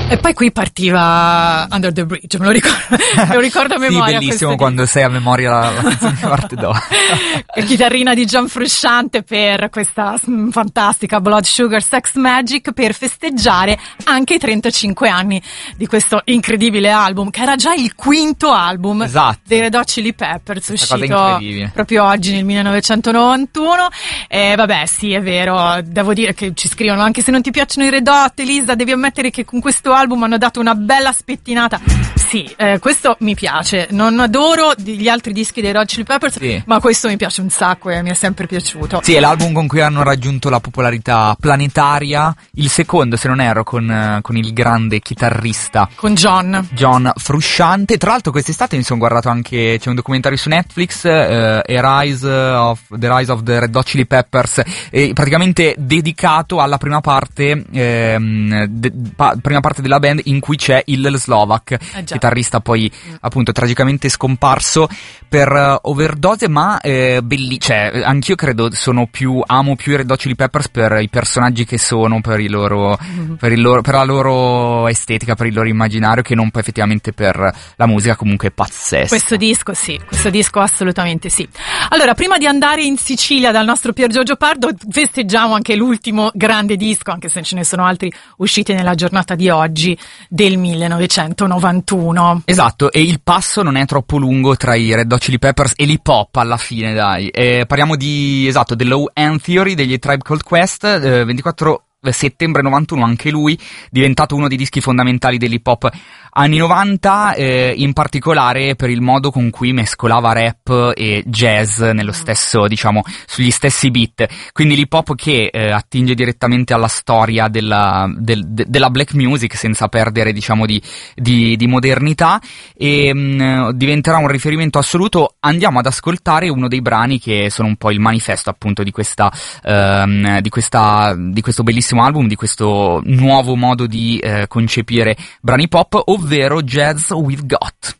E poi qui partiva Under the Bridge, me lo ricordo a memoria. Sì, bellissimo quando sei a memoria la canzone parte do. Chitarrina di John Frusciante per questa fantastica Blood Sugar Sex Magik, per festeggiare anche i 35 anni di questo incredibile album, che era già il quinto album, esatto, dei Red Hot Chili Peppers, questa uscito proprio oggi nel 1991. E vabbè, sì, è vero, devo dire che ci scrivono: anche se non ti piacciono i Red Hot, Elisa, devi ammettere che con questo album hanno dato una bella spettinata. Sì, questo mi piace. Non adoro gli altri dischi dei Red Hot Chili Peppers, sì, ma questo mi piace un sacco e mi è sempre piaciuto. Sì, è l'album con cui hanno raggiunto la popolarità planetaria, il secondo, se non erro, con il grande chitarrista, con John Frusciante. Tra l'altro quest'estate mi sono guardato anche, c'è un documentario su Netflix, The Rise of the Red Hot Chili Peppers, praticamente dedicato alla prima parte della band, in cui c'è Hillel Slovak, chitarrista poi appunto tragicamente scomparso per overdose, ma cioè anch'io credo amo più i Red Hot Chili Peppers per i personaggi che sono, per la loro estetica, per il loro immaginario, che non poi effettivamente per la musica comunque pazzesca. Questo disco assolutamente sì. Allora, prima di andare in Sicilia dal nostro Pier Giorgio Pardo, festeggiamo anche l'ultimo grande disco, anche se ce ne sono altri usciti nella giornata di oggi, del 1991. Esatto, e il passo non è troppo lungo tra i Red Hot Chili Peppers e l'hip hop alla fine, dai. Parliamo di The Low End Theory degli Tribe Called Quest, 24 settembre 91, anche lui diventato uno dei dischi fondamentali dell'hip hop anni 90, in particolare per il modo con cui mescolava rap e jazz nello stesso, diciamo, sugli stessi beat. Quindi l'hip hop che attinge direttamente alla storia della black music senza perdere, diciamo, di modernità, e diventerà un riferimento assoluto. Andiamo ad ascoltare uno dei brani che sono un po' il manifesto appunto di questo bellissimo album, di questo nuovo modo di concepire brani pop, ovvero Jazz We've Got.